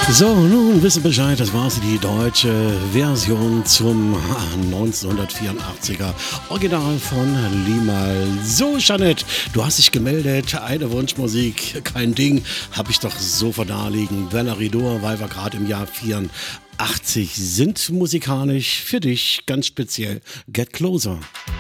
So, nun wissen Bescheid, das war die deutsche Version zum 1984er Original von Limahl. So, Jeanette, du hast dich gemeldet, eine Wunschmusik, kein Ding, hab ich doch sofort da liegen. Werner Ridor, weil wir gerade im Jahr 84 sind, musikalisch für dich ganz speziell Get Closer.